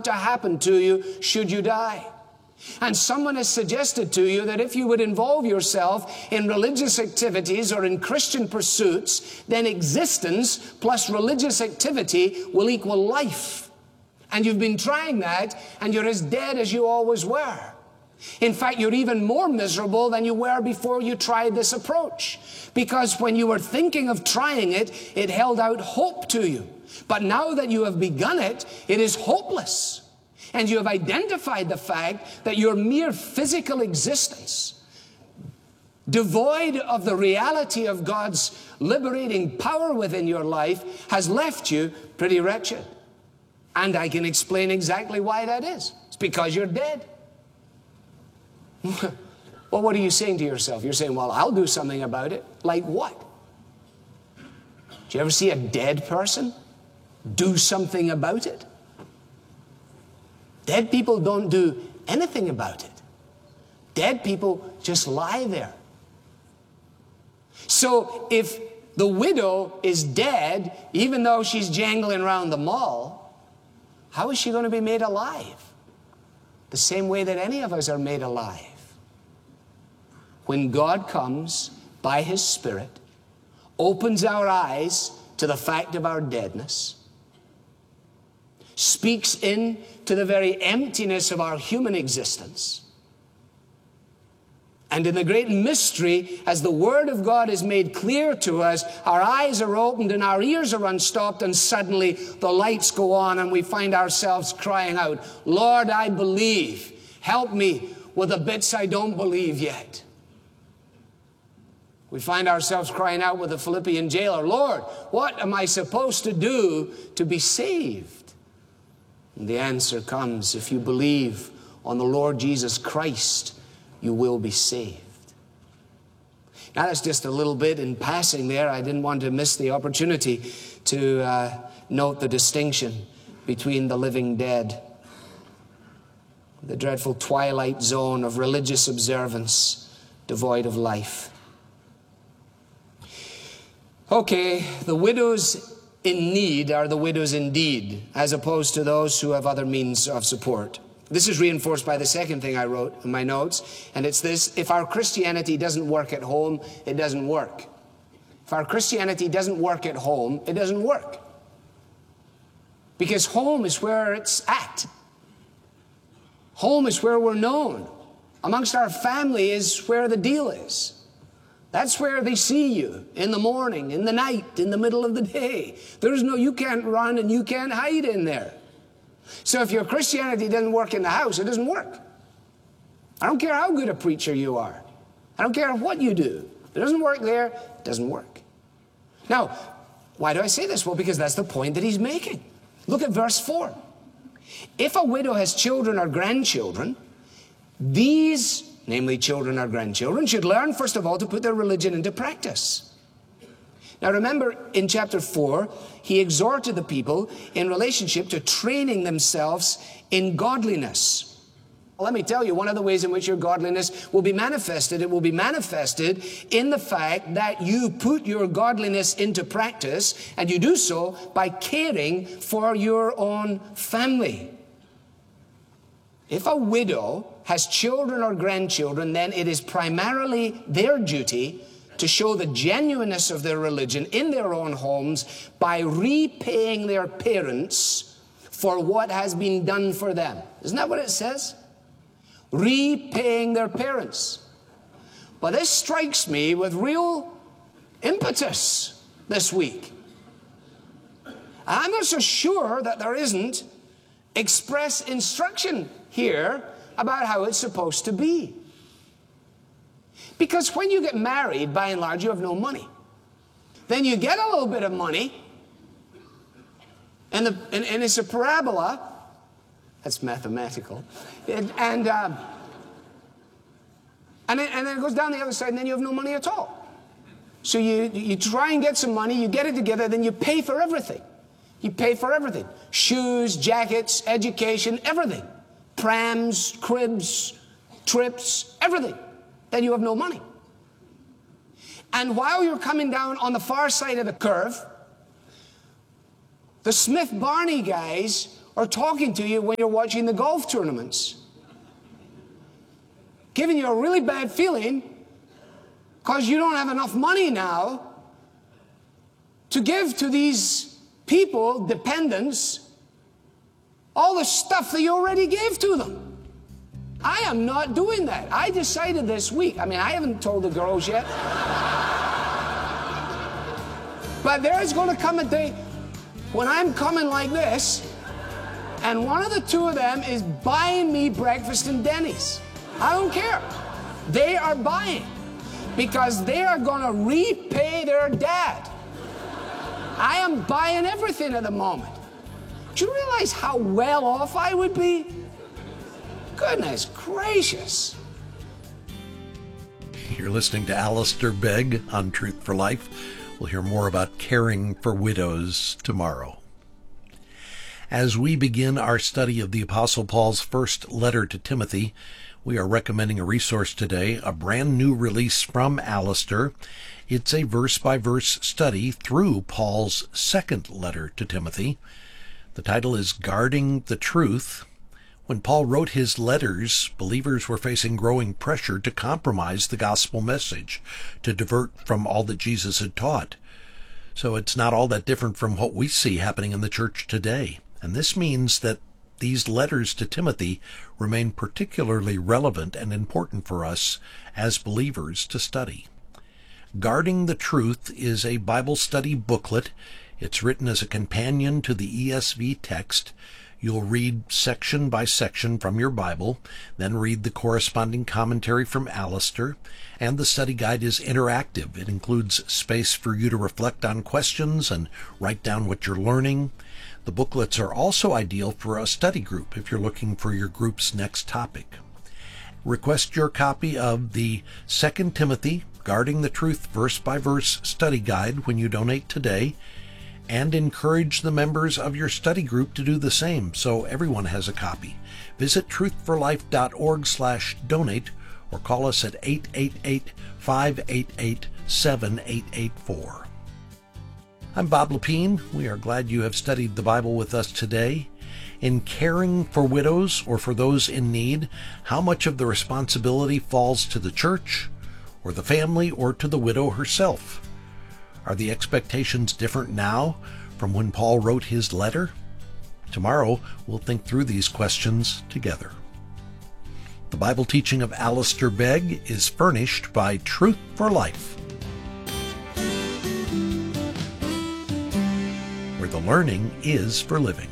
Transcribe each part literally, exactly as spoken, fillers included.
to happen to you should you die. And someone has suggested to you that if you would involve yourself in religious activities or in Christian pursuits, then existence plus religious activity will equal life. And you've been trying that, and you're as dead as you always were. In fact, you're even more miserable than you were before you tried this approach. Because when you were thinking of trying it, it held out hope to you. But now that you have begun it, it is hopeless. And you have identified the fact that your mere physical existence, devoid of the reality of God's liberating power within your life, has left you pretty wretched. And I can explain exactly why that is. It's because you're dead. Well, what are you saying to yourself? You're saying, well, I'll do something about it. Like what? Do you ever see a dead person do something about it? Dead people don't do anything about it. Dead people just lie there. So if the widow is dead, even though she's jangling around the mall, how is she going to be made alive? The same way that any of us are made alive. When God comes by His Spirit, opens our eyes to the fact of our deadness, speaks in to the very emptiness of our human existence, and in the great mystery, as the Word of God is made clear to us, our eyes are opened and our ears are unstopped, and suddenly the lights go on and we find ourselves crying out, Lord, I believe. Help me with the bits I don't believe yet. We find ourselves crying out with the Philippian jailer, Lord, what am I supposed to do to be saved? And the answer comes, if you believe on the Lord Jesus Christ, you will be saved. Now that's just a little bit in passing there. I didn't want to miss the opportunity to uh, note the distinction between the living dead, the dreadful twilight zone of religious observance devoid of life. Okay, the widows in need are the widows indeed, as opposed to those who have other means of support. This is reinforced by the second thing I wrote in my notes, and it's this: if our Christianity doesn't work at home, it doesn't work. If our Christianity doesn't work at home, it doesn't work. Because home is where it's at. Home is where we're known. Amongst our family is where the deal is. That's where they see you, in the morning, in the night, in the middle of the day. There's no, you can't run and you can't hide in there. So if your Christianity doesn't work in the house, it doesn't work. I don't care how good a preacher you are. I don't care what you do. If it doesn't work there, it doesn't work. Now, why do I say this? Well, because that's the point that he's making. Look at verse four. If a widow has children or grandchildren, these, namely children or grandchildren, should learn, first of all, to put their religion into practice. Now remember, in chapter four, he exhorted the people in relationship to training themselves in godliness. Well, let me tell you, one of the ways in which your godliness will be manifested, it will be manifested in the fact that you put your godliness into practice, and you do so by caring for your own family. If a widow has children or grandchildren, then it is primarily their duty to show the genuineness of their religion in their own homes by repaying their parents for what has been done for them. Isn't that what it says? Repaying their parents. But this strikes me with real impetus this week. I'm not so sure that there isn't express instruction here about how it's supposed to be. Because when you get married, by and large, you have no money. Then you get a little bit of money, and, the, and, and it's a parabola. That's mathematical. And, and, uh, and, then, and then it goes down the other side, and then you have no money at all. So you, you try and get some money, you get it together, then you pay for everything. You pay for everything. Shoes, jackets, education, everything. Prams, cribs, trips, everything. Then you have no money. And while you're coming down on the far side of the curve, the Smith Barney guys or talking to you when you're watching the golf tournaments. Giving you a really bad feeling because you don't have enough money now to give to these people, dependents, all the stuff that you already gave to them. I am not doing that. I decided this week. I mean, I haven't told the girls yet. But there is going to come a day when I'm coming like this, and one of the two of them is buying me breakfast in Denny's. I don't care. They are buying because they are going to repay their dad. I am buying everything at the moment. Do you realize how well off I would be? Goodness gracious. You're listening to Alistair Begg on Truth for Life. We'll hear more about caring for widows tomorrow. As we begin our study of the Apostle Paul's first letter to Timothy, we are recommending a resource today, a brand new release from Alistair. It's a verse-by-verse study through Paul's second letter to Timothy. The title is Guarding the Truth. When Paul wrote his letters, believers were facing growing pressure to compromise the gospel message, to divert from all that Jesus had taught. So it's not all that different from what we see happening in the church today. And this means that these letters to Timothy remain particularly relevant and important for us as believers to study. Guarding the Truth is a Bible study booklet. It's written as a companion to the E S V text. You'll read section by section from your Bible, then read the corresponding commentary from Alistair, and the study guide is interactive. It includes space for you to reflect on questions and write down what you're learning. The booklets are also ideal for a study group if you're looking for your group's next topic. Request your copy of the Second Timothy Guarding the Truth verse-by-verse study guide when you donate today, and encourage the members of your study group to do the same so everyone has a copy. Visit truthforlife.org slash donate or call us at eight eight eight, five eight eight, seven eight eight four. I'm Bob Lepine. We are glad you have studied the Bible with us today. In caring for widows or for those in need, how much of the responsibility falls to the church or the family or to the widow herself? Are the expectations different now from when Paul wrote his letter? Tomorrow, we'll think through these questions together. The Bible teaching of Alistair Begg is furnished by Truth for Life, where the learning is for living.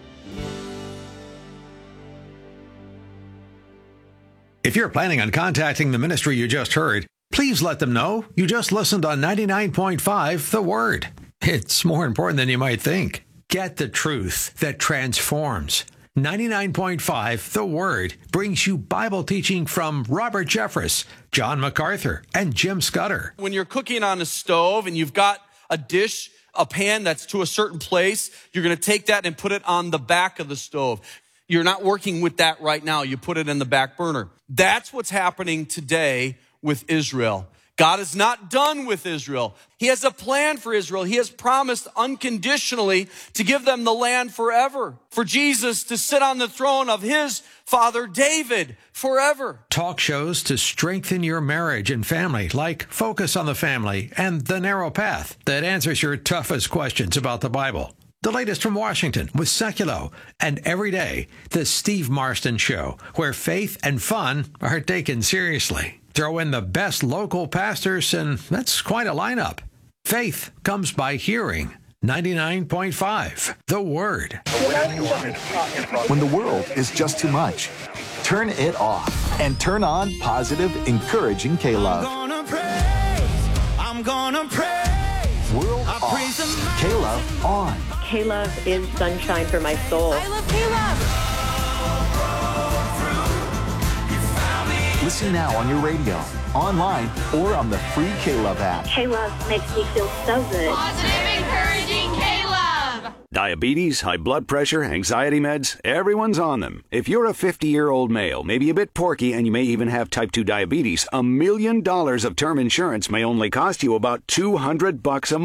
If you're planning on contacting the ministry you just heard, please let them know you just listened on ninety-nine point five The Word. It's more important than you might think. Get the truth that transforms. ninety-nine point five The Word brings you Bible teaching from Robert Jeffress, John MacArthur, and Jim Scudder. When you're cooking on a stove and you've got a dish, a pan that's to a certain place, you're going to take that and put it on the back of the stove. You're not working with that right now. You put it in the back burner. That's what's happening today with Israel. God is not done with Israel. He has a plan for Israel. He has promised unconditionally to give them the land forever, for Jesus to sit on the throne of his father David forever. Talk shows to strengthen your marriage and family, like Focus on the Family and The Narrow Path, that answers your toughest questions about the Bible. The latest from Washington with Seculo, and every day, The Steve Marston Show, where faith and fun are taken seriously. Throw in the best local pastors, and that's quite a lineup. Faith comes by hearing. ninety-nine point five The Word. When the world is just too much, turn it off and turn on positive, encouraging K-Love. I'm gonna praise, I'm gonna praise. World I off, praise the K-Love on. K-Love is sunshine for my soul. I love K-Love. Listen now on your radio, online, or on the free K-Love app. K-Love makes me feel so good. Positive, encouraging K-Love. Diabetes, high blood pressure, anxiety meds, everyone's on them. If you're a fifty-year-old male, maybe a bit porky, and you may even have type two diabetes, a million dollars of term insurance may only cost you about two hundred bucks a month.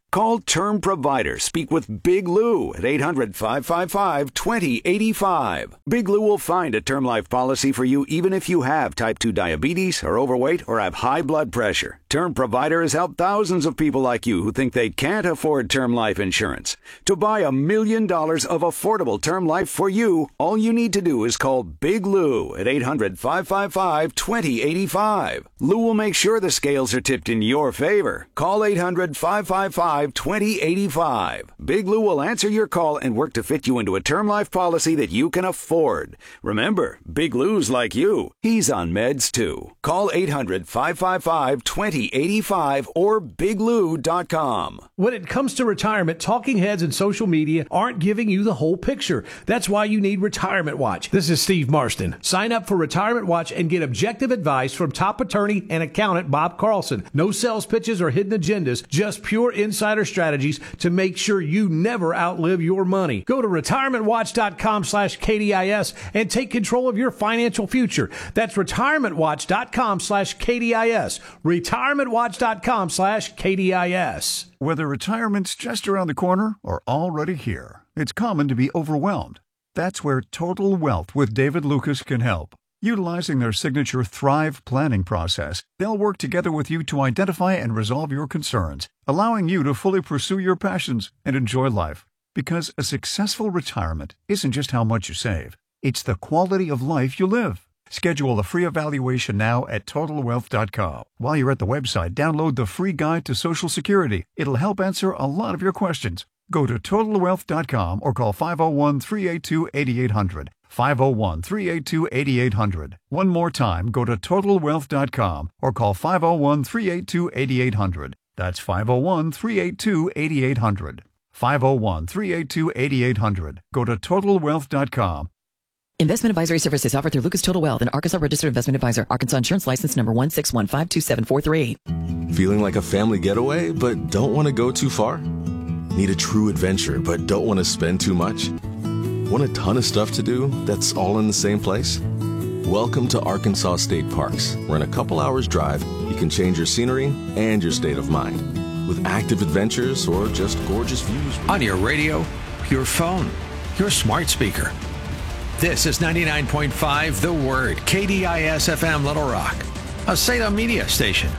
Call Term Provider. Speak with Big Lou at eight hundred, five five five, two zero eight five. Big Lou will find a term life policy for you even if you have type two diabetes, are overweight, or have high blood pressure. Term Provider has helped thousands of people like you who think they can't afford term life insurance. To buy a million dollars of affordable term life for you, all you need to do is call Big Lou at eight hundred, five five five, two zero eight five. Lou will make sure the scales are tipped in your favor. Call eight hundred, five five five, two zero eight five. Big Lou will answer your call and work to fit you into a term life policy that you can afford. Remember, Big Lou's like you. He's on meds too. Call eight hundred, five five five, two zero eight five or big lou dot com. When it comes to retirement, talking heads and social media aren't giving you the whole picture. That's why you need Retirement Watch. This is Steve Marston. Sign up for Retirement Watch and get objective advice from top attorney and accountant Bob Carlson. No sales pitches or hidden agendas, just pure insider strategies to make sure you never outlive your money. Go to retirement watch dot com slash K D I S and take control of your financial future. That's retirement watch dot com slash K D I S. retirement watch dot com slash K D I S. Whether retirement's just around the corner or already here, it's common to be overwhelmed. That's where Total Wealth with David Lucas can help. Utilizing their signature Thrive planning process, they'll work together with you to identify and resolve your concerns, allowing you to fully pursue your passions and enjoy life. Because a successful retirement isn't just how much you save, it's the quality of life you live. Schedule a free evaluation now at total wealth dot com. While you're at the website, download the free guide to Social Security. It'll help answer a lot of your questions. Go to total wealth dot com or call five oh one, three eight two, eight eight hundred. five oh one, three eight two, eight eight hundred. One more time, go to total wealth dot com or call five oh one, three eight two, eight eight hundred. That's five oh one, three eight two, eight eight hundred. five oh one, three eight two, eight eight hundred. Go to total wealth dot com. Investment advisory services offered through Lucas Total Wealth, an Arkansas registered investment advisor. Arkansas insurance license number one six one five two seven four three. Feeling like a family getaway, but don't want to go too far? Need a true adventure, but don't want to spend too much? Want a ton of stuff to do that's all in the same place? Welcome to Arkansas State Parks, where in a couple hours drive, you can change your scenery and your state of mind with active adventures or just gorgeous views. On your radio, your phone, your smart speaker. This is ninety-nine point five The Word, K D I S F M Little Rock, a Salem media station.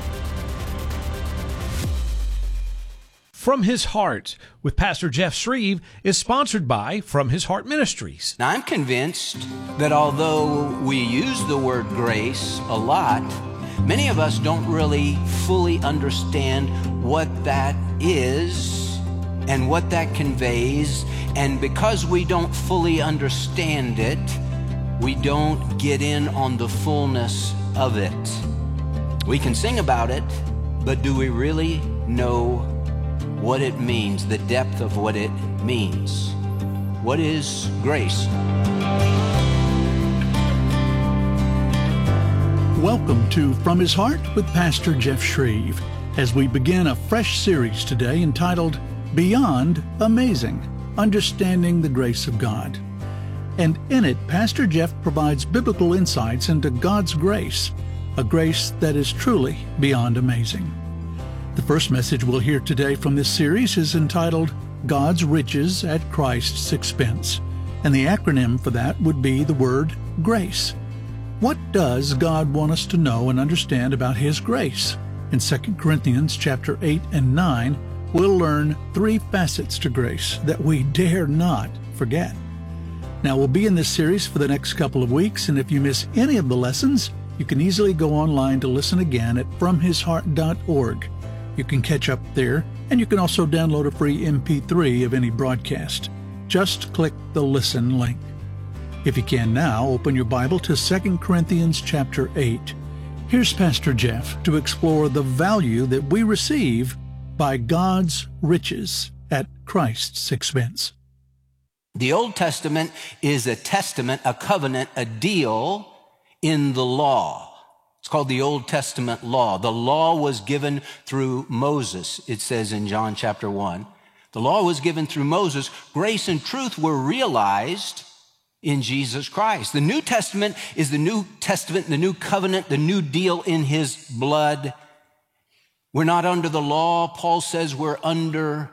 From His Heart with Pastor Jeff Shreve is sponsored by From His Heart Ministries. Now, I'm convinced that although we use the word grace a lot, many of us don't really fully understand what that is and what that conveys. And because we don't fully understand it, we don't get in on the fullness of it. We can sing about it, but do we really know what it means, the depth of what it means? What is grace? Welcome to From His Heart with Pastor Jeff Shreve, as we begin a fresh series today entitled Beyond Amazing, Understanding the Grace of God. And in it, Pastor Jeff provides biblical insights into God's grace, a grace that is truly beyond amazing. The first message we'll hear today from this series is entitled God's Riches at Christ's Expense, and the acronym for that would be the word grace. What does God want us to know and understand about His grace? In Second Corinthians chapter eight and nine, we'll learn three facets to grace that we dare not forget. Now, we'll be in this series for the next couple of weeks, and if you miss any of the lessons, you can easily go online to listen again at from his heart dot org. You can catch up there, and you can also download a free M P three of any broadcast. Just click the Listen link. If you can now, open your Bible to Second Corinthians chapter eight. Here's Pastor Jeff to explore the value that we receive by God's riches at Christ's expense. The Old Testament is a testament, a covenant, a deal in the law. It's called the Old Testament law. The law was given through Moses, it says in John chapter one. The law was given through Moses. Grace and truth were realized in Jesus Christ. The New Testament is the New Testament, the new covenant, the new deal in His blood. We're not under the law. Paul says we're under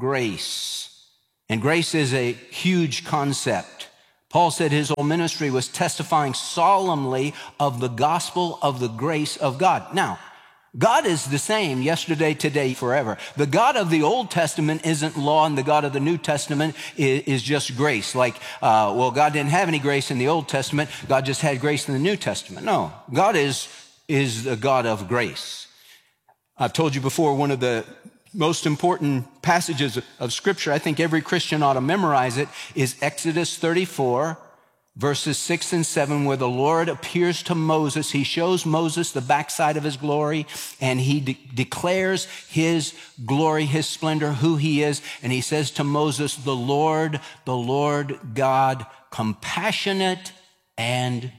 grace. And grace is a huge concept. Paul said his whole ministry was testifying solemnly of the gospel of the grace of God. Now, God is the same yesterday, today, forever. The God of the Old Testament isn't law, and the God of the New Testament is, is just grace. Like, uh, well, God didn't have any grace in the Old Testament. God just had grace in the New Testament. No, God is, is the God of grace. I've told you before, one of the most important passages of Scripture, I think every Christian ought to memorize it, is Exodus thirty-four, verses six and seven, where the Lord appears to Moses. He shows Moses the backside of his glory, and he de- declares his glory, his splendor, who he is. And he says to Moses, the Lord, the Lord God, compassionate and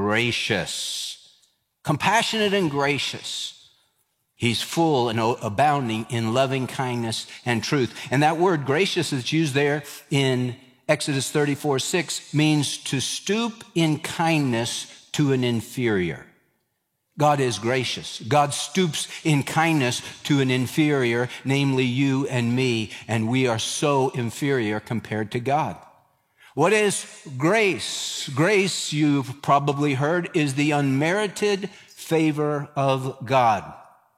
gracious. Compassionate and gracious. He's full and abounding in loving kindness and truth. And that word gracious that's used there in Exodus thirty-four, six means to stoop in kindness to an inferior. God is gracious. God stoops in kindness to an inferior, namely you and me, and we are so inferior compared to God. What is grace? Grace, you've probably heard, is the unmerited favor of God.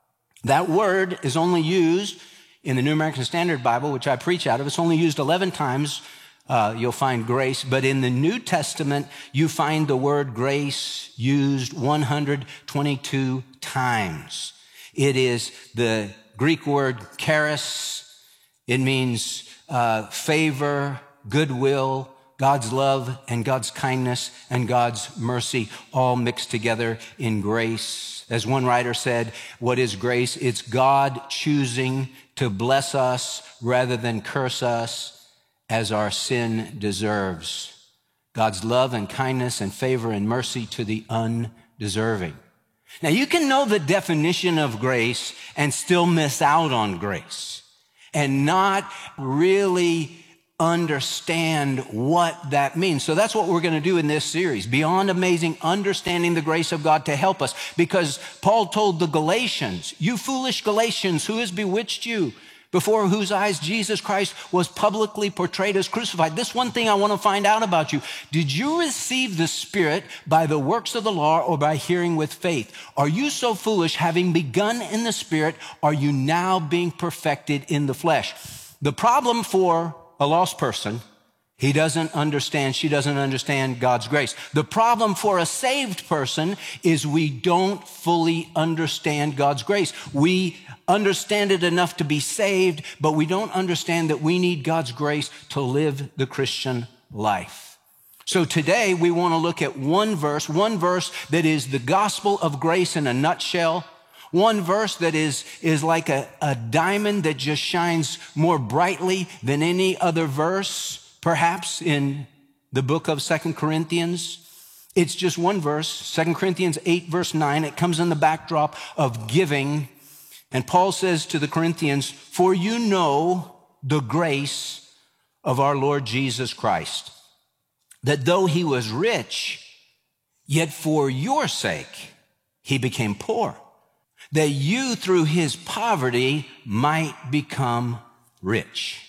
That word is only used in the New American Standard Bible, which I preach out of. It's only used eleven times. Uh, you'll find grace. But in the New Testament, you find the word grace used one hundred twenty-two times. It is the Greek word charis. It means uh, favor, goodwill, God's love and God's kindness and God's mercy all mixed together in grace. As one writer said, what is grace? It's God choosing to bless us rather than curse us as our sin deserves. God's love and kindness and favor and mercy to the undeserving. Now, you can know the definition of grace and still miss out on grace and not really understand what that means. So that's what we're going to do in this series, Beyond Amazing, Understanding the Grace of God, to help us. Because Paul told the Galatians, you foolish Galatians, who has bewitched you? Before whose eyes Jesus Christ was publicly portrayed as crucified. This one thing I want to find out about you. Did you receive the Spirit by the works of the law or by hearing with faith? Are you so foolish, having begun in the Spirit, are you now being perfected in the flesh? The problem for a lost person, he doesn't understand, she doesn't understand God's grace. The problem for a saved person is we don't fully understand God's grace. We understand it enough to be saved, but we don't understand that we need God's grace to live the Christian life. So today we want to look at one verse, one verse that is the gospel of grace in a nutshell. One verse that is, is like a, a diamond that just shines more brightly than any other verse, perhaps in the book of Second Corinthians. It's just one verse, Second Corinthians eight, verse nine. It comes in the backdrop of giving. And Paul says to the Corinthians, for you know the grace of our Lord Jesus Christ, that though he was rich, yet for your sake he became poor, that you through his poverty might become rich.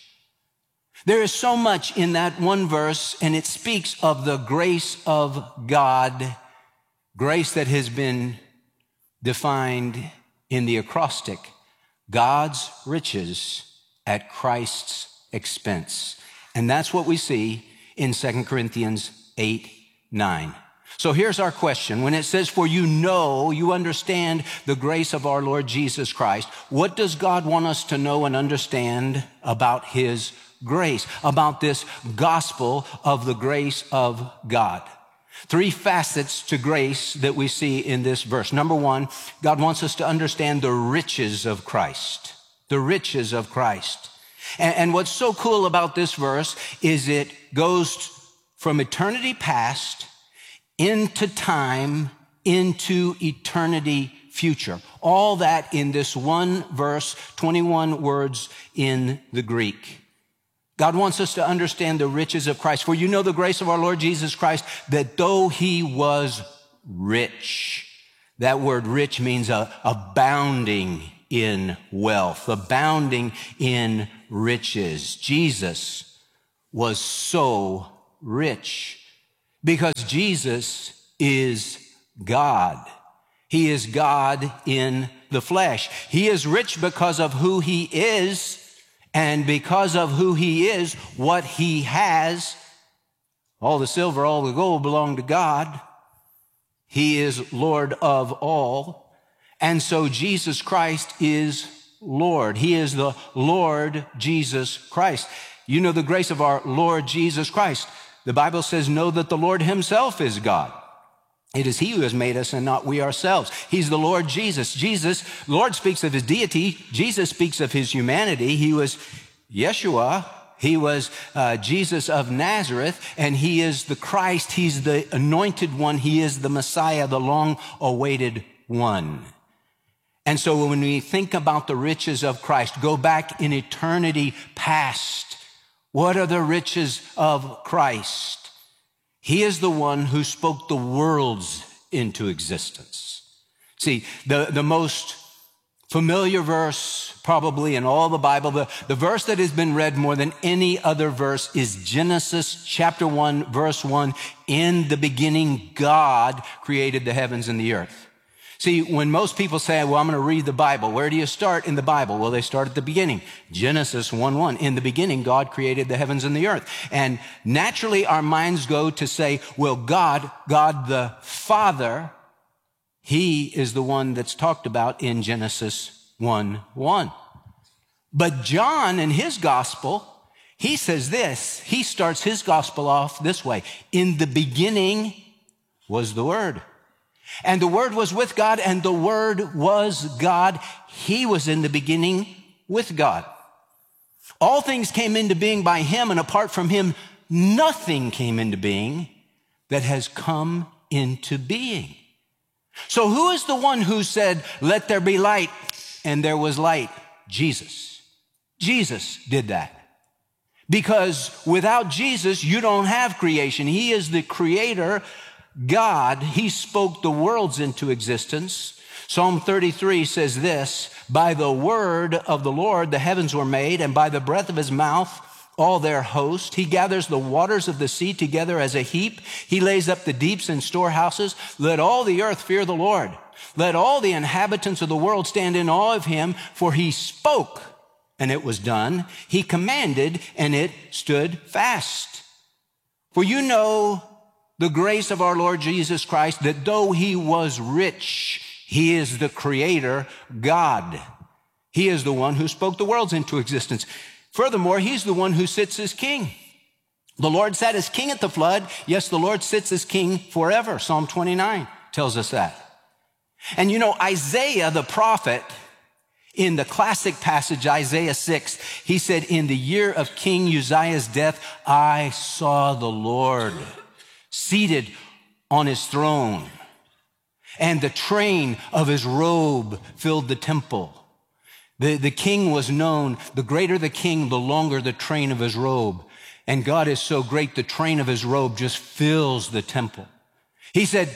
There is so much in that one verse, and it speaks of the grace of God, grace that has been defined in the acrostic, God's riches at Christ's expense. And that's what we see in Second Corinthians eight, nine. So here's our question. When it says, for you know, you understand the grace of our Lord Jesus Christ, what does God want us to know and understand about his grace, about this gospel of the grace of God? Three facets to grace that we see in this verse. Number one, God wants us to understand the riches of Christ, the riches of Christ. And, and what's so cool about this verse is it goes from eternity past into time, into eternity future. All that in this one verse, twenty-one words in the Greek. God wants us to understand the riches of Christ. For you know the grace of our Lord Jesus Christ, that though he was rich, that word rich means uh, abounding in wealth, abounding in riches. Jesus was so rich because Jesus is God. He is God in the flesh. He is rich because of who he is, and because of who he is, what he has. All the silver, all the gold belong to God. He is Lord of all. And so Jesus Christ is Lord. He is the Lord Jesus Christ. You know the grace of our Lord Jesus Christ. The Bible says, know that the Lord himself is God. It is he who has made us and not we ourselves. He's the Lord Jesus. Jesus, the Lord speaks of his deity. Jesus speaks of his humanity. He was Yeshua. He was uh, Jesus of Nazareth, and he is the Christ. He's the anointed one. He is the Messiah, the long-awaited one. And so when we think about the riches of Christ, go back in eternity past. What are the riches of Christ? He is the one who spoke the worlds into existence. See, the, the most familiar verse probably in all the Bible, the, the verse that has been read more than any other verse is Genesis chapter one, verse one. In the beginning, God created the heavens and the earth. See, when most people say, well, I'm going to read the Bible, where do you start in the Bible? Well, they start at the beginning. Genesis one one. In the beginning, God created the heavens and the earth. And naturally, our minds go to say, well, God, God the Father, he is the one that's talked about in Genesis one one. But John, in his gospel, he says this. He starts his gospel off this way. In the beginning was the Word. And the Word was with God, and the Word was God. He was in the beginning with God. All things came into being by him, and apart from him, nothing came into being that has come into being. So who is the one who said, let there be light, and there was light? Jesus. Jesus did that. Because without Jesus, you don't have creation. He is the creator God. He spoke the worlds into existence. Psalm thirty-three says this, by the word of the Lord the heavens were made, and by the breath of his mouth all their host. He gathers the waters of the sea together as a heap. He lays up the deeps in storehouses. Let all the earth fear the Lord. Let all the inhabitants of the world stand in awe of him, for he spoke, and it was done. He commanded, and it stood fast. For you know the grace of our Lord Jesus Christ, that though he was rich, he is the creator God. He is the one who spoke the worlds into existence. Furthermore, he's the one who sits as king. The Lord sat as king at the flood. Yes, the Lord sits as king forever. Psalm twenty-nine tells us that. And you know, Isaiah the prophet, in the classic passage, Isaiah six, he said, in the year of King Uzziah's death, I saw the Lord seated on his throne, and the train of his robe filled the temple. The, the king was known, the greater the king, the longer the train of his robe. And God is so great, the train of his robe just fills the temple. He said,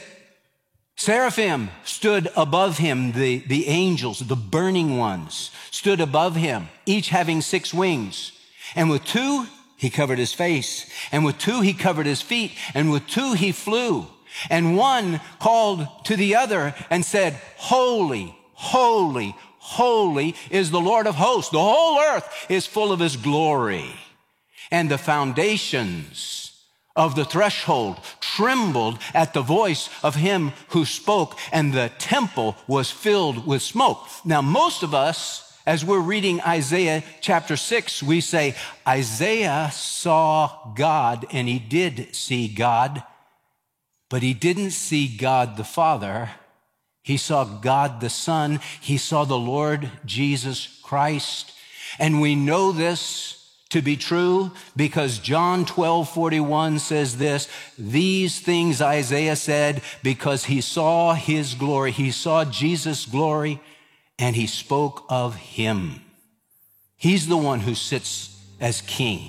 seraphim stood above him, the, the angels, the burning ones, stood above him, each having six wings. And with two, he covered his face, and with two he covered his feet, and with two he flew. And one called to the other and said, holy, holy, holy is the Lord of hosts. The whole earth is full of his glory. And the foundations of the threshold trembled at the voice of him who spoke, and the temple was filled with smoke. Now, most of us, as we're reading Isaiah chapter six, we say, Isaiah saw God, and he did see God, but he didn't see God the Father. He saw God the Son. He saw the Lord Jesus Christ. And we know this to be true because John twelve forty-one says this, these things Isaiah said because he saw his glory. He saw Jesus' glory, and he spoke of him. He's the one who sits as king.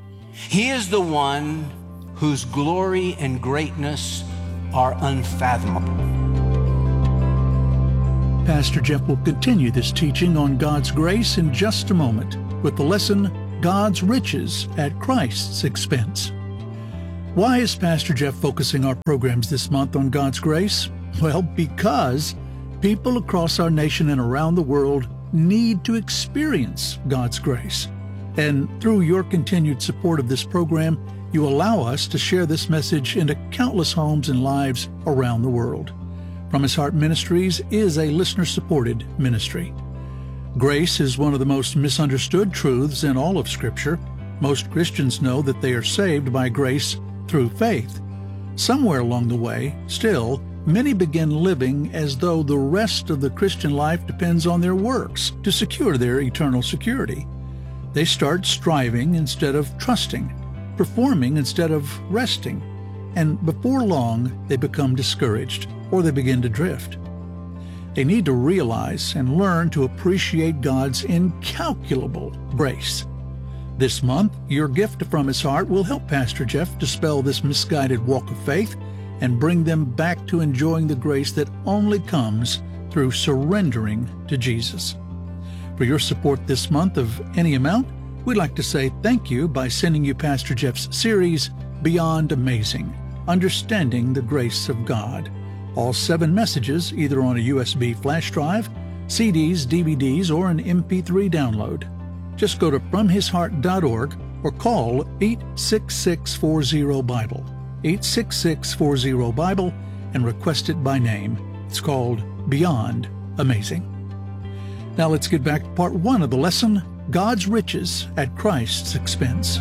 He is the one whose glory and greatness are unfathomable. Pastor Jeff will continue this teaching on God's grace in just a moment with the lesson, God's Riches at Christ's Expense. Why is Pastor Jeff focusing our programs this month on God's grace? Well, because people across our nation and around the world need to experience God's grace. And through your continued support of this program, you allow us to share this message into countless homes and lives around the world. From His Heart Ministries is a listener-supported ministry. Grace is one of the most misunderstood truths in all of Scripture. Most Christians know that they are saved by grace through faith. Somewhere along the way, still, many begin living as though the rest of the Christian life depends on their works to secure their eternal security. They start striving instead of trusting, performing instead of resting, and before long they become discouraged or they begin to drift. They need to realize and learn to appreciate God's incalculable grace. This month, your gift from His Heart will help Pastor Jeff dispel this misguided walk of faith and bring them back to enjoying the grace that only comes through surrendering to Jesus. For your support this month of any amount, we'd like to say thank you by sending you Pastor Jeff's series, Beyond Amazing, Understanding the Grace of God. All seven messages, either on a U S B flash drive, C Ds, D V Ds, or an M P three download. Just go to from his heart dot org or call eight six six four zero Bible, eight six six four zero Bible, and request it by name. It's called Beyond Amazing. Now let's get back to part one of the lesson, God's Riches at Christ's Expense.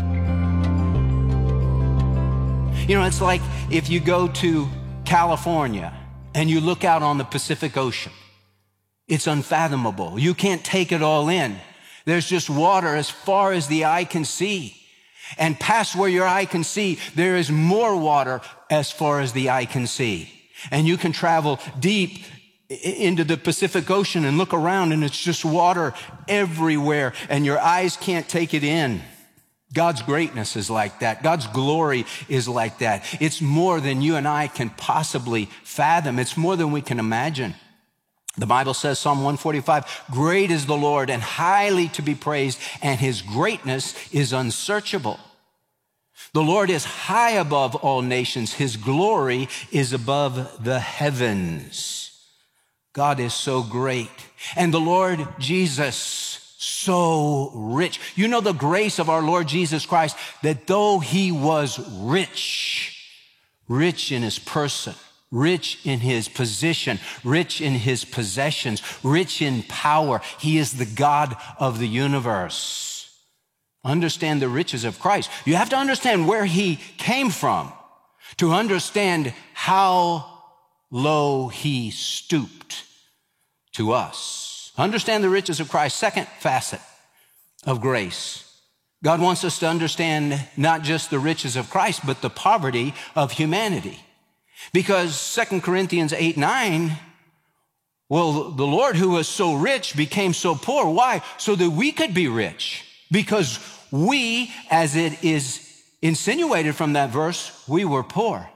You know, it's like if you go to California and you look out on the Pacific Ocean. It's unfathomable. You can't take it all in. There's just water as far as the eye can see. And past where your eye can see, there is more water as far as the eye can see. And you can travel deep into the Pacific Ocean and look around, and it's just water everywhere, and your eyes can't take it in. God's greatness is like that. God's glory is like that. It's more than you and I can possibly fathom. It's more than we can imagine. The Bible says, Psalm one forty-five, great is the Lord and highly to be praised, and His greatness is unsearchable. The Lord is high above all nations. His glory is above the heavens. God is so great. And the Lord Jesus, so rich. You know the grace of our Lord Jesus Christ, that though He was rich, rich in His person, rich in His position, rich in His possessions, rich in power, He is the God of the universe. Understand the riches of Christ. You have to understand where He came from to understand how low He stooped to us. Understand the riches of Christ. Second facet of grace. God wants us to understand not just the riches of Christ, but the poverty of humanity. Because Second Corinthians eight nine, well, the Lord who was so rich became so poor. Why? So that we could be rich. Because we, as it is insinuated from that verse, we were poor.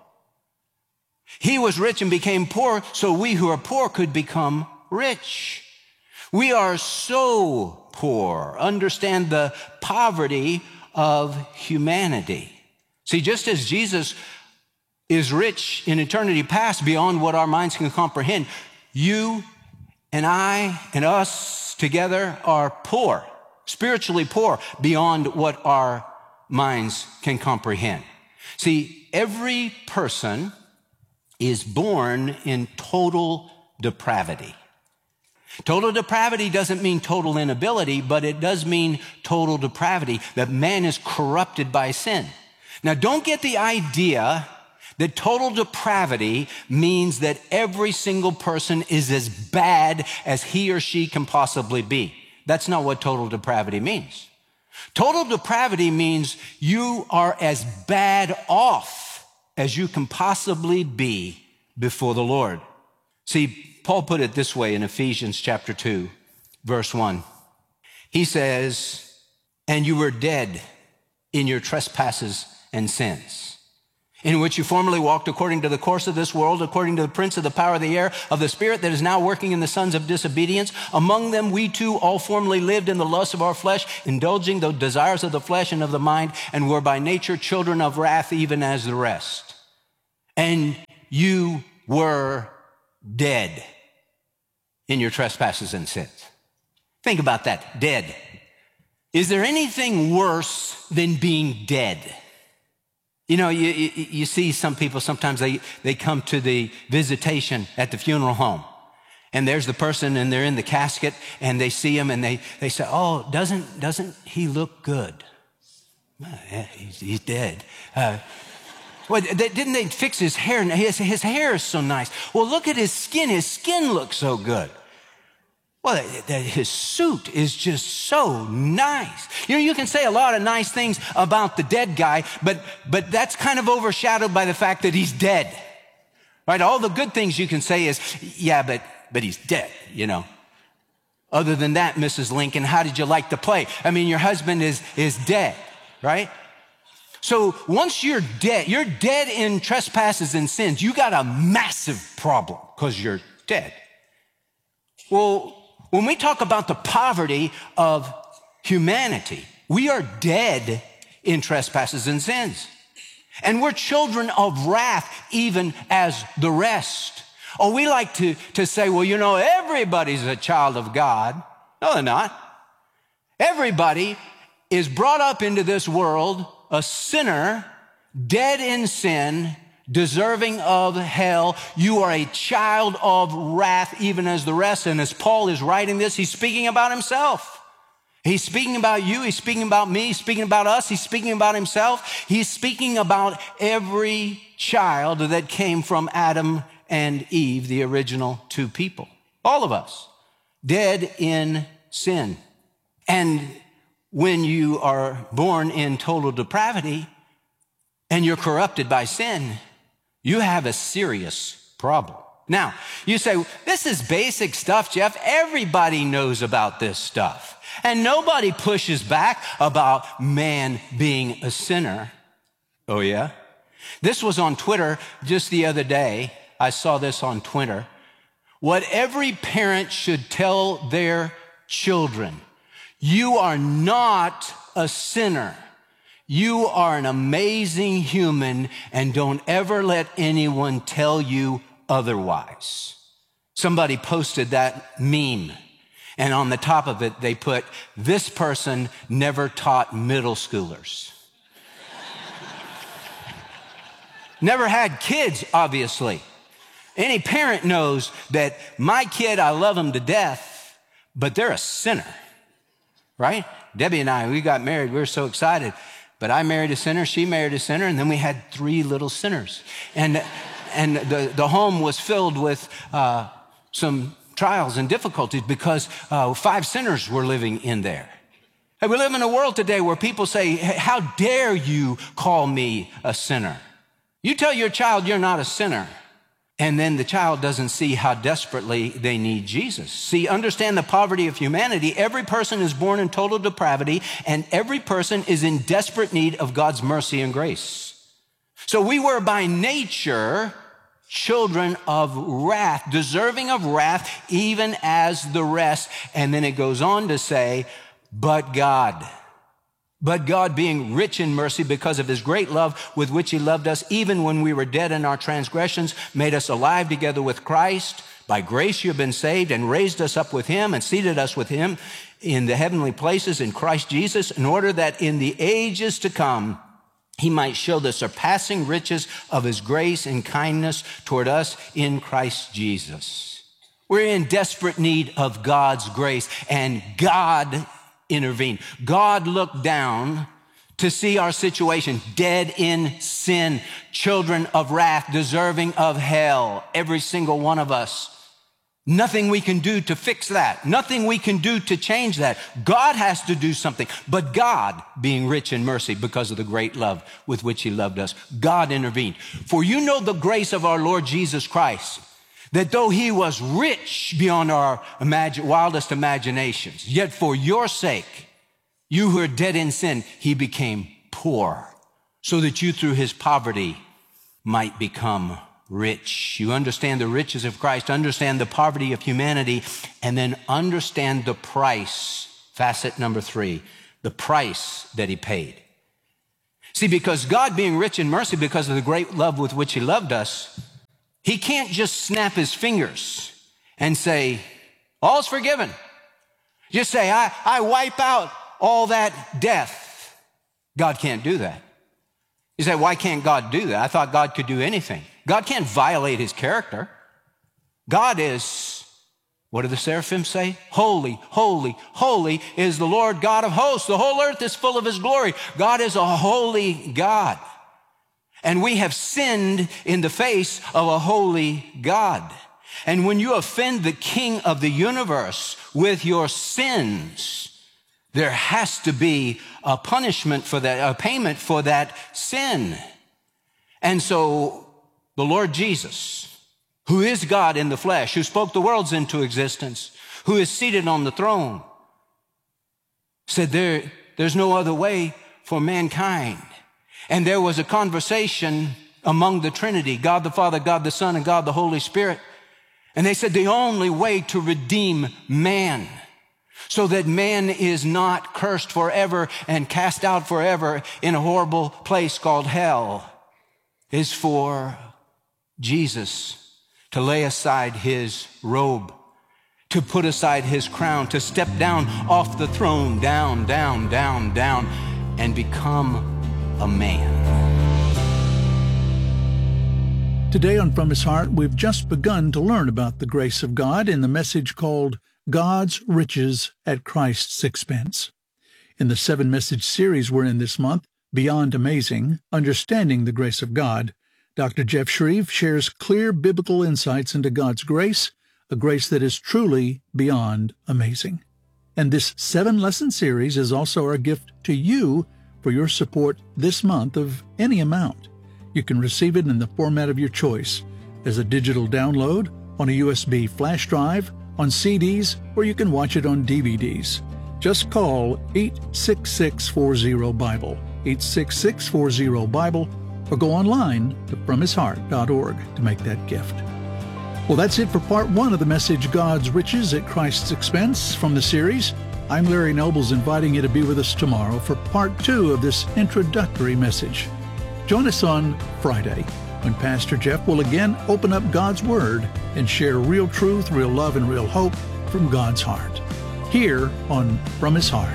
He was rich and became poor, so we who are poor could become rich. We are so poor. Understand the poverty of humanity. See, just as Jesus is rich in eternity past beyond what our minds can comprehend, you and I and us together are poor, spiritually poor beyond what our minds can comprehend. See, every person is born in total depravity. Total depravity doesn't mean total inability, but it does mean total depravity, that man is corrupted by sin. Now, don't get the idea that total depravity means that every single person is as bad as he or she can possibly be. That's not what total depravity means. Total depravity means you are as bad off as you can possibly be before the Lord. See, Paul put it this way in Ephesians chapter two, verse one. He says, and you were dead in your trespasses and sins, in which you formerly walked according to the course of this world, according to the prince of the power of the air, of the spirit that is now working in the sons of disobedience. Among them we too all formerly lived in the lusts of our flesh, indulging the desires of the flesh and of the mind, and were by nature children of wrath, even as the rest. And you were dead in your trespasses and sins. Think about that, dead. Is there anything worse than being dead? You know, you, you, you see some people, sometimes they, they come to the visitation at the funeral home, and there's the person, and they're in the casket, and they see him, and they, they say, oh, doesn't, doesn't he look good? Well, yeah, he's, he's dead. Uh, well, they, didn't they fix his hair? His, his hair is so nice. Well, look at his skin. His skin looks so good. Well, his suit is just so nice. You know, you can say a lot of nice things about the dead guy, but, but that's kind of overshadowed by the fact that he's dead, right? All the good things you can say is, yeah, but, but he's dead, you know. Other than that, Missus Lincoln, how did you like the play? I mean, your husband is, is dead, right? So once you're dead, you're dead in trespasses and sins. You got a massive problem because you're dead. Well, when we talk about the poverty of humanity, we are dead in trespasses and sins. And we're children of wrath, even as the rest. Oh, we like to, to say, well, you know, everybody's a child of God. No, they're not. Everybody is brought up into this world a sinner, dead in sin, deserving of hell. You are a child of wrath, even as the rest. And as Paul is writing this, he's speaking about himself. He's speaking about you. He's speaking about me. He's speaking about us. He's speaking about himself. He's speaking about every child that came from Adam and Eve, the original two people. All of us, dead in sin. And when you are born in total depravity and you're corrupted by sin, you have a serious problem. Now, you say, this is basic stuff, Jeff. Everybody knows about this stuff. And nobody pushes back about man being a sinner. Oh, yeah? This was on Twitter just the other day. I saw this on Twitter. What every parent should tell their children: you are not a sinner. You are an amazing human, and don't ever let anyone tell you otherwise. Somebody posted that meme, and on the top of it, they put, this person never taught middle schoolers. Never had kids, obviously. Any parent knows that my kid, I love him to death, but they're a sinner, right? Debbie and I, we got married. We were so excited. But I married a sinner, she married a sinner, and then we had three little sinners. And, and the, the home was filled with uh, some trials and difficulties because uh, five sinners were living in there. And we live in a world today where people say, how dare you call me a sinner? You tell your child you're not a sinner, and then the child doesn't see how desperately they need Jesus. See, understand the poverty of humanity. Every person is born in total depravity, and every person is in desperate need of God's mercy and grace. So we were by nature children of wrath, deserving of wrath, even as the rest. And then it goes on to say, but God. But God, being rich in mercy because of his great love with which he loved us, even when we were dead in our transgressions, made us alive together with Christ. By grace you have been saved, and raised us up with him and seated us with him in the heavenly places in Christ Jesus, in order that in the ages to come he might show the surpassing riches of his grace and kindness toward us in Christ Jesus. We're in desperate need of God's grace, and God intervened. God looked down to see our situation, dead in sin, children of wrath, deserving of hell, every single one of us. Nothing we can do to fix that. Nothing we can do to change that. God has to do something. But God, being rich in mercy because of the great love with which he loved us, God intervened. For you know the grace of our Lord Jesus Christ, that though he was rich beyond our imagine, wildest imaginations, yet for your sake, you who are dead in sin, he became poor, so that you through his poverty might become rich. You understand the riches of Christ, understand the poverty of humanity, and then understand the price. Facet number three, the price that he paid. See, because God being rich in mercy because of the great love with which he loved us, he can't just snap his fingers and say, all's forgiven. Just say, I, I wipe out all that death. God can't do that. You say, why can't God do that? I thought God could do anything. God can't violate his character. God is, what do the seraphim say? Holy, holy, holy is the Lord God of hosts. The whole earth is full of his glory. God is a holy God. And we have sinned in the face of a holy God. And when you offend the King of the universe with your sins, there has to be a punishment for that, a payment for that sin. And so the Lord Jesus, who is God in the flesh, who spoke the worlds into existence, who is seated on the throne, said there, there's no other way for mankind. And there was a conversation among the Trinity, God the Father, God the Son, and God the Holy Spirit. And they said the only way to redeem man so that man is not cursed forever and cast out forever in a horrible place called hell is for Jesus to lay aside his robe, to put aside his crown, to step down off the throne, down, down, down, down, and become a man. Today on From His Heart, we've just begun to learn about the grace of God in the message called God's Riches at Christ's Expense. In the seven-message series we're in this month, Beyond Amazing, Understanding the Grace of God, Doctor Jeff Shreve shares clear biblical insights into God's grace, a grace that is truly beyond amazing. And this seven-lesson series is also our gift to you for your support this month of any amount. You can receive it in the format of your choice, as a digital download, on a U S B flash drive, on C Ds, or you can watch it on D V Ds. Just call eight six six, four zero, Bible, eight six six, four zero, Bible, or go online to from his heart dot org to make that gift. Well, that's it for part one of the message, God's Riches at Christ's Expense, from the series. I'm Larry Nobles, inviting you to be with us tomorrow for part two of this introductory message. Join us on Friday, when Pastor Jeff will again open up God's Word and share real truth, real love, and real hope from God's heart, here on From His Heart.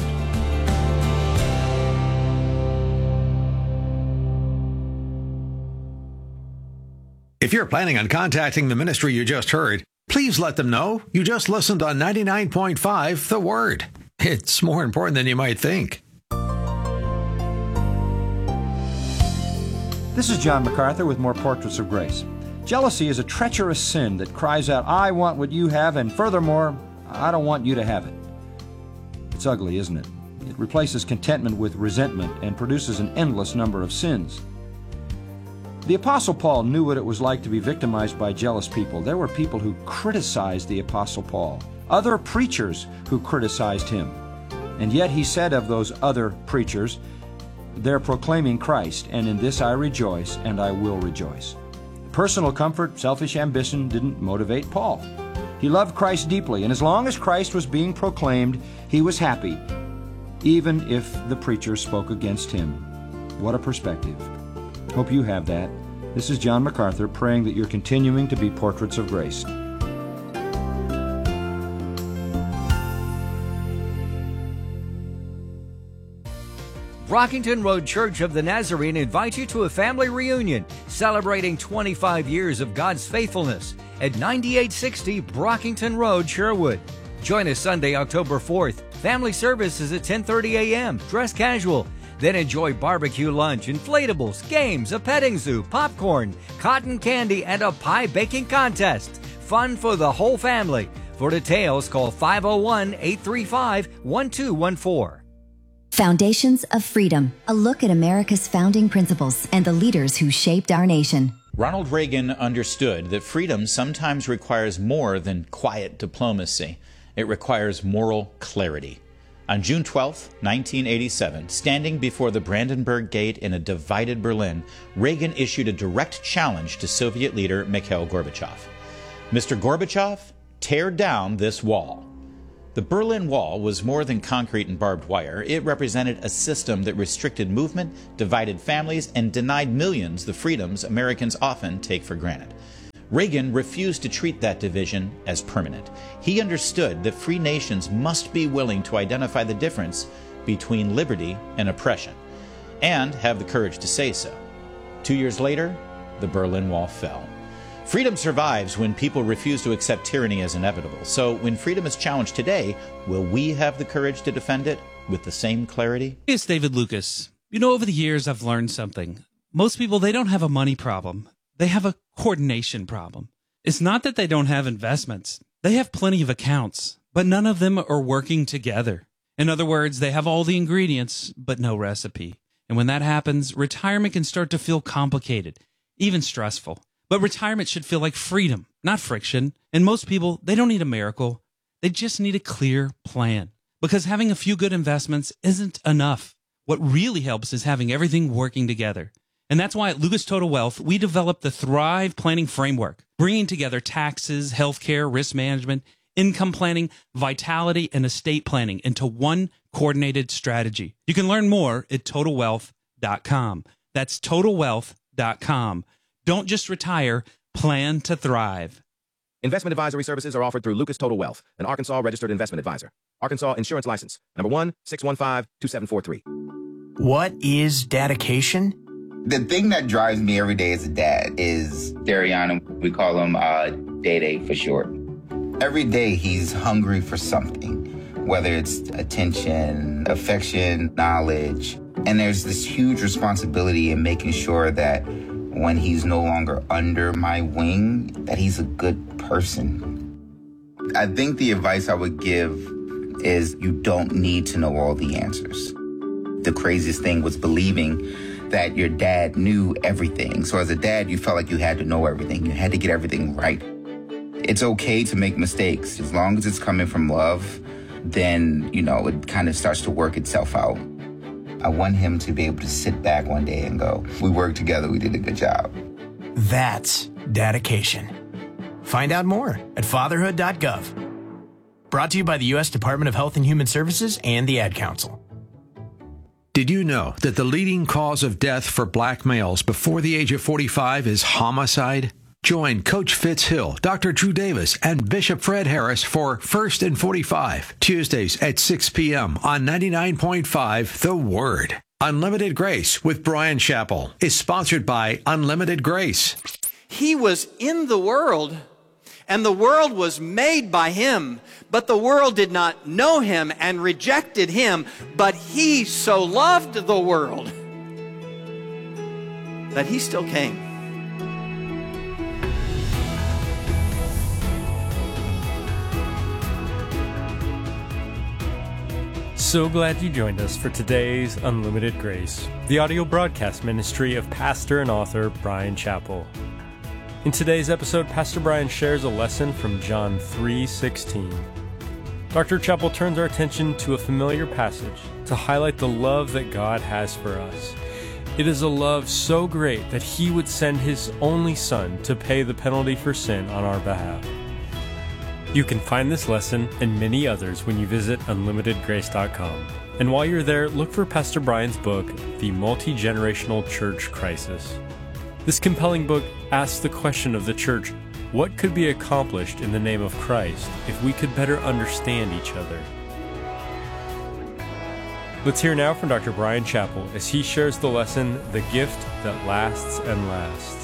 If you're planning on contacting the ministry you just heard, please let them know you just listened on ninety-nine point five The Word. It's more important than you might think. This is John MacArthur with more Portraits of Grace. Jealousy is a treacherous sin that cries out, I want what you have, and furthermore, I don't want you to have it. It's ugly, isn't it? It replaces contentment with resentment and produces an endless number of sins. The Apostle Paul knew what it was like to be victimized by jealous people. There were people who criticized the Apostle Paul, other preachers who criticized him. And yet he said of those other preachers, they're proclaiming Christ, and in this I rejoice, and I will rejoice. Personal comfort, selfish ambition didn't motivate Paul. He loved Christ deeply, and as long as Christ was being proclaimed, he was happy, even if the preacher spoke against him. What a perspective. Hope you have that. This is John MacArthur, praying that you're continuing to be portraits of grace. Brockington Road Church of the Nazarene invites you to a family reunion celebrating twenty-five years of God's faithfulness at ninety-eight sixty Brockington Road, Sherwood. Join us Sunday, October fourth. Family service is at ten thirty a.m. Dress casual. Then enjoy barbecue lunch, inflatables, games, a petting zoo, popcorn, cotton candy, and a pie baking contest. Fun for the whole family. For details, call five oh one, eight three five, one two one four. Foundations of Freedom, a look at America's founding principles and the leaders who shaped our nation. Ronald Reagan understood that freedom sometimes requires more than quiet diplomacy. It requires moral clarity. On June twelfth, nineteen eighty-seven, standing before the Brandenburg Gate in a divided Berlin, Reagan issued a direct challenge to Soviet leader Mikhail Gorbachev. Mister Gorbachev, tear down this wall. The Berlin Wall was more than concrete and barbed wire. It represented a system that restricted movement, divided families, and denied millions the freedoms Americans often take for granted. Reagan refused to treat that division as permanent. He understood that free nations must be willing to identify the difference between liberty and oppression, and have the courage to say so. Two years later, the Berlin Wall fell. Freedom survives when people refuse to accept tyranny as inevitable. So when freedom is challenged today, will we have the courage to defend it with the same clarity? It's David Lucas. You know, over the years, I've learned something. Most people, they don't have a money problem. They have a coordination problem. It's not that they don't have investments. They have plenty of accounts, but none of them are working together. In other words, they have all the ingredients, but no recipe. And when that happens, retirement can start to feel complicated, even stressful. But retirement should feel like freedom, not friction. And most people, they don't need a miracle. They just need a clear plan. Because having a few good investments isn't enough. What really helps is having everything working together. And that's why at Lucas Total Wealth, we developed the Thrive Planning Framework, bringing together taxes, healthcare, risk management, income planning, vitality, and estate planning into one coordinated strategy. You can learn more at total wealth dot com. That's total wealth dot com. Don't just retire, plan to thrive. Investment advisory services are offered through Lucas Total Wealth, an Arkansas registered investment advisor. Arkansas Insurance License, number one six one five two seven four three. What is dedication? The thing that drives me every day as a dad is Dariana. We call him uh, Day-Day for short. Every day he's hungry for something, whether it's attention, affection, knowledge. And there's this huge responsibility in making sure that when he's no longer under my wing, that he's a good person. I think the advice I would give is you don't need to know all the answers. The craziest thing was believing that your dad knew everything. So as a dad, you felt like you had to know everything. You had to get everything right. It's okay to make mistakes. As long as it's coming from love, then, you know, it kind of starts to work itself out. I want him to be able to sit back one day and go, we worked together, we did a good job. That's dedication. Find out more at fatherhood dot gov. Brought to you by the U S Department of Health and Human Services and the Ad Council. Did you know that the leading cause of death for black males before the age of forty-five is homicide? Join Coach Fitz Hill, Doctor Drew Davis, and Bishop Fred Harris for First and forty-five, Tuesdays at six p.m. on ninety-nine point five The Word. Unlimited Grace with Brian Chappell is sponsored by Unlimited Grace. He was in the world, and the world was made by him, but the world did not know him and rejected him. But he so loved the world that he still came. So glad you joined us for today's Unlimited Grace, the audio broadcast ministry of pastor and author Brian Chappell. In today's episode, Pastor Brian shares a lesson from John three sixteen. Doctor Chappell turns our attention to a familiar passage to highlight the love that God has for us. It is a love so great that he would send his only son to pay the penalty for sin on our behalf. You can find this lesson and many others when you visit unlimited grace dot com. And while you're there, look for Pastor Brian's book, The Multi-Generational Church Crisis. This compelling book asks the question of the church, what could be accomplished in the name of Christ if we could better understand each other? Let's hear now from Doctor Brian Chappell as he shares the lesson, The Gift That Lasts and Lasts.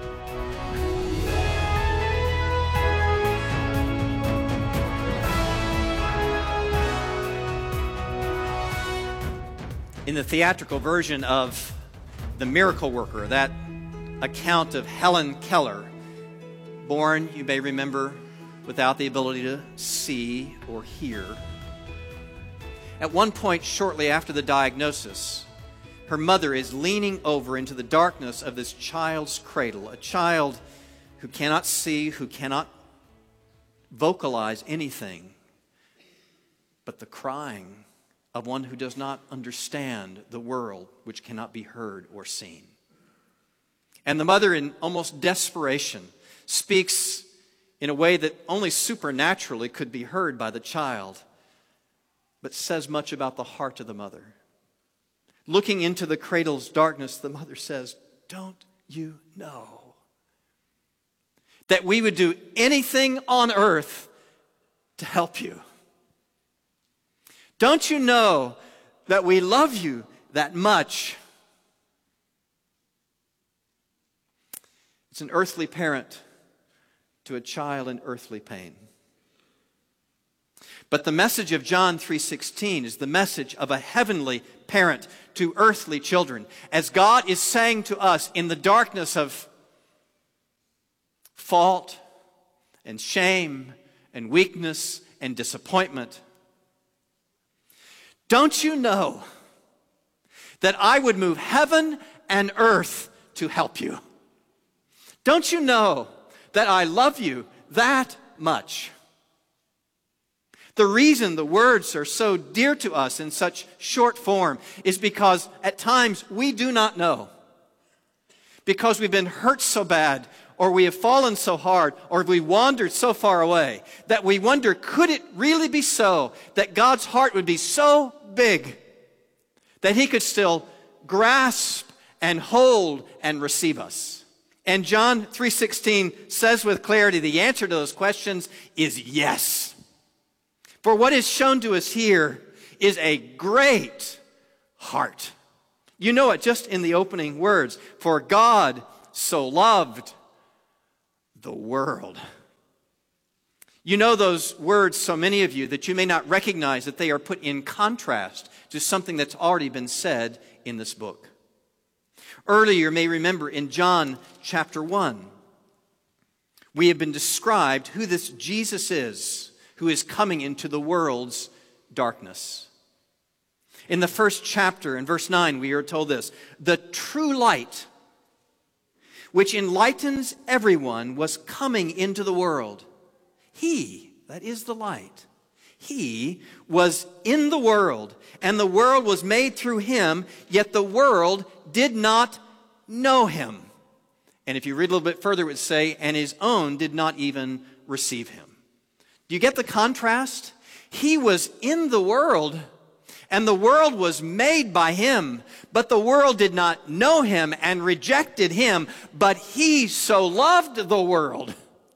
In the theatrical version of The Miracle Worker, that account of Helen Keller, born, you may remember, without the ability to see or hear. At one point, shortly after the diagnosis, her mother is leaning over into the darkness of this child's cradle, a child who cannot see, who cannot vocalize anything but the crying of one who does not understand the world which cannot be heard or seen. And the mother, in almost desperation, speaks in a way that only supernaturally could be heard by the child, but says much about the heart of the mother. Looking into the cradle's darkness, the mother says, "Don't you know that we would do anything on earth to help you? Don't you know that we love you that much?" It's an earthly parent to a child in earthly pain. But the message of John three sixteen is the message of a heavenly parent to earthly children. As God is saying to us in the darkness of fault and shame and weakness and disappointment, don't you know that I would move heaven and earth to help you? Don't you know that I love you that much? The reason the words are so dear to us in such short form is because at times we do not know. Because we've been hurt so bad, or we have fallen so hard, or we wandered so far away, that we wonder, could it really be so that God's heart would be so big that He could still grasp and hold and receive us? And John three sixteen says with clarity, the answer to those questions is yes. For what is shown to us here is a great heart. You know it just in the opening words. For God so loved the world. You know those words, so many of you, that you may not recognize that they are put in contrast to something that's already been said in this book. Earlier, you may remember in John chapter one, we have been described who this Jesus is who is coming into the world's darkness. In the first chapter, in verse nine, we are told this: the true light, which enlightens everyone, was coming into the world. He, that is the light, He was in the world, and the world was made through Him, yet the world did not know Him. And if you read a little bit further, it would say, and His own did not even receive Him. Do you get the contrast? He was in the world, and the world was made by Him, but the world did not know Him and rejected Him. But He so loved the world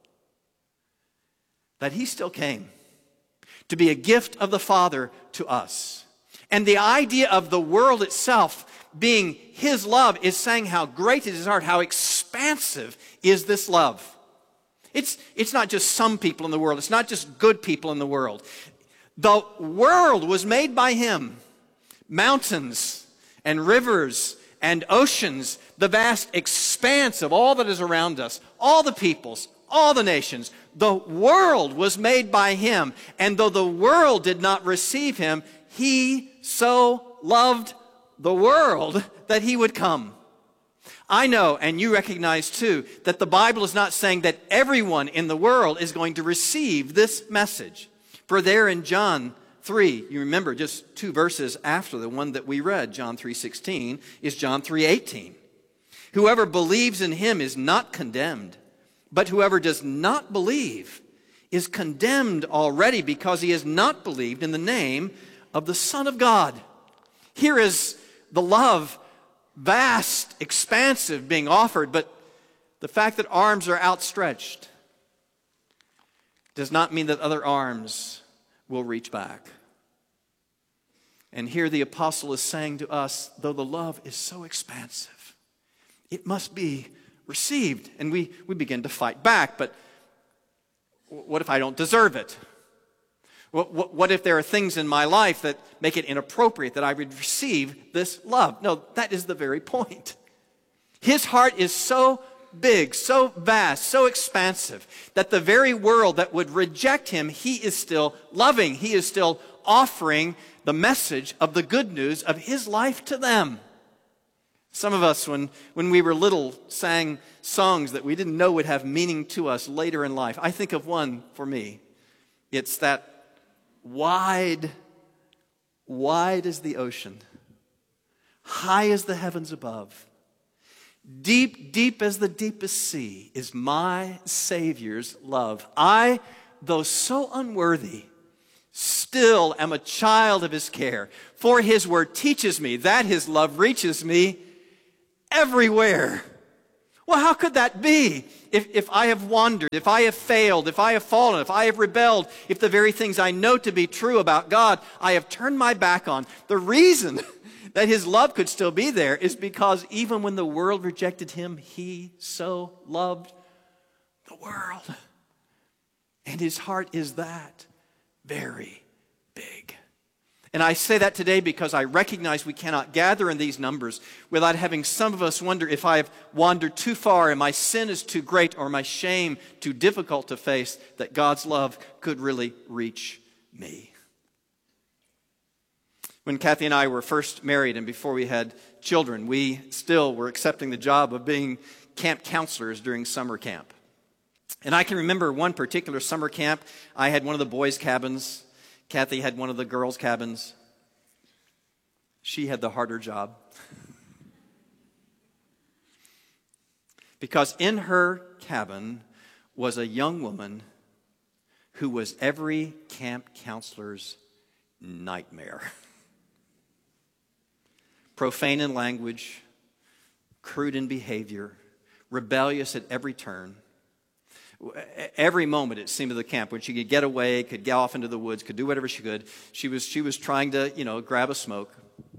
that He still came to be a gift of the Father to us. And the idea of the world itself being His love is saying how great is His heart, how expansive is this love. It's, it's not just some people in the world. It's not just good people in the world. The world was made by Him. Mountains and rivers and oceans, the vast expanse of all that is around us, all the peoples, all the nations. The world was made by Him. And though the world did not receive Him, He so loved the world that He would come. I know, and you recognize too, that the Bible is not saying that everyone in the world is going to receive this message. For there in John three, you remember just two verses after the one that we read, John three sixteen, is John three eighteen. Whoever believes in Him is not condemned, but whoever does not believe is condemned already because he has not believed in the name of the Son of God. Here is the love, vast, expansive, being offered, but the fact that arms are outstretched does not mean that other arms will reach back. And here the apostle is saying to us, though the love is so expansive, it must be received. And we, we begin to fight back, but what if I don't deserve it? What, what, what if there are things in my life that make it inappropriate that I would receive this love? No, that is the very point. His heart is so big, so vast, so expansive, that the very world that would reject Him, He is still loving. He is still offering the message of the good news of His life to them. Some of us, when, when we were little, sang songs that we didn't know would have meaning to us later in life. I think of one for me. It's that wide, wide as the ocean, high as the heavens above, deep, deep as the deepest sea is my Savior's love. I, though so unworthy, still am a child of his care. For his word teaches me that his love reaches me everywhere. Well, how could that be? If, if I have wandered, if I have failed, if I have fallen, if I have rebelled, if the very things I know to be true about God, I have turned my back on. The reason that his love could still be there is because even when the world rejected him, he so loved the world. And his heart is that very big. And I say that today because I recognize we cannot gather in these numbers without having some of us wonder if I have wandered too far and my sin is too great or my shame too difficult to face, that God's love could really reach me. When Kathy and I were first married and before we had children, we still were accepting the job of being camp counselors during summer camp. And I can remember one particular summer camp. I had one of the boys' cabins. Kathy had one of the girls' cabins. She had the harder job. Because in her cabin was a young woman who was every camp counselor's nightmare. Profane in language, crude in behavior, rebellious at every turn. Every moment, it seemed, of the camp, when she could get away, could get off into the woods, could do whatever she could, she was, she was trying to, you know, grab a smoke.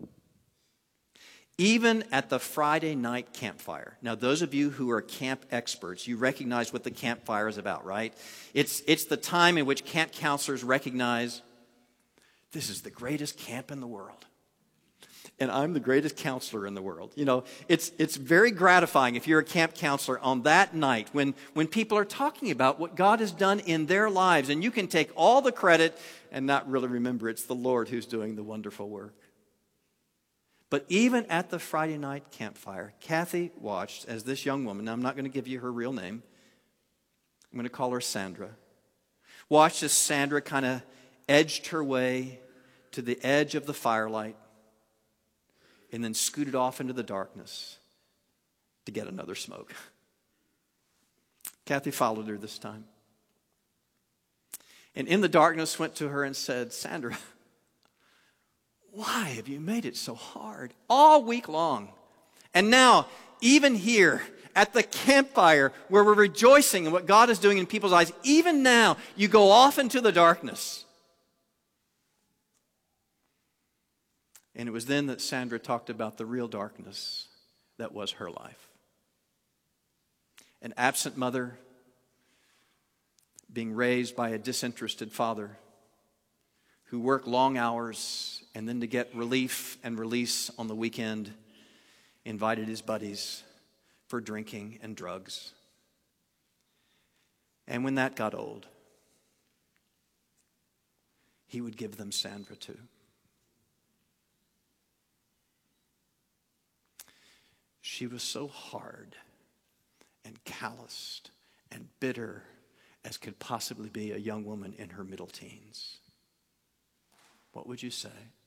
Even at the Friday night campfire. Now, those of you who are camp experts, you recognize what the campfire is about, right? It's, it's the time in which camp counselors recognize this is the greatest camp in the world. And I'm the greatest counselor in the world. You know, it's, it's very gratifying if you're a camp counselor on that night when, when people are talking about what God has done in their lives. And you can take all the credit and not really remember it's the Lord who's doing the wonderful work. But even at the Friday night campfire, Kathy watched as this young woman, now I'm not going to give you her real name, I'm going to call her Sandra, watched as Sandra kind of edged her way to the edge of the firelight and then scooted off into the darkness to get another smoke. Kathy followed her this time. And in the darkness went to her and said, Sandra, why have you made it so hard all week long? And now, even here at the campfire where we're rejoicing in what God is doing in people's lives, even now you go off into the darkness. And it was then that Sandra talked about the real darkness that was her life. An absent mother being raised by a disinterested father who worked long hours and then to get relief and release on the weekend invited his buddies for drinking and drugs. And when that got old, he would give them Sandra too. She was so hard and calloused and bitter as could possibly be a young woman in her middle teens. What would you say?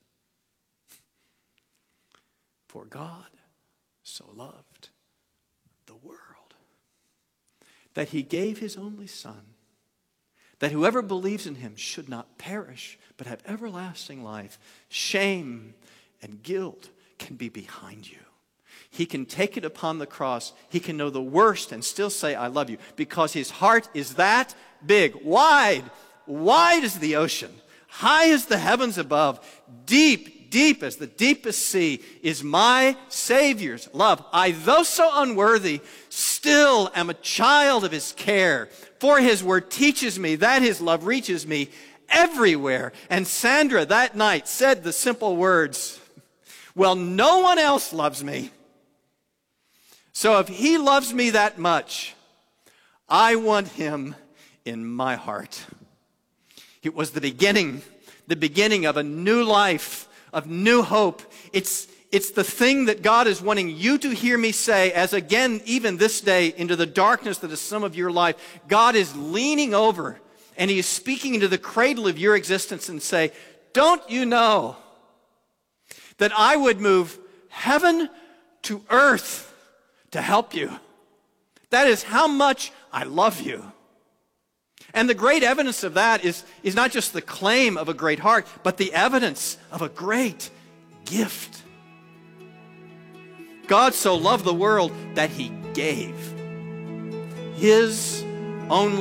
For God so loved the world that he gave his only Son, that whoever believes in him should not perish but have everlasting life. Shame and guilt can be behind you. He can take it upon the cross. He can know the worst and still say, I love you, because his heart is that big, wide, wide as the ocean, high as the heavens above, deep, deep as the deepest sea is my Savior's love. I, though so unworthy, still am a child of his care. For his word teaches me that his love reaches me everywhere. And Sandra that night said the simple words, well, no one else loves me. So if he loves me that much, I want him in my heart. It was the beginning, the beginning of a new life, of new hope. It's, it's the thing that God is wanting you to hear me say, as again, even this day, into the darkness that is some of your life, God is leaning over and he is speaking into the cradle of your existence and say, don't you know that I would move heaven to earth to help you. That is how much I love you. And the great evidence of that is, is not just the claim of a great heart, but the evidence of a great gift. God so loved the world that he gave his only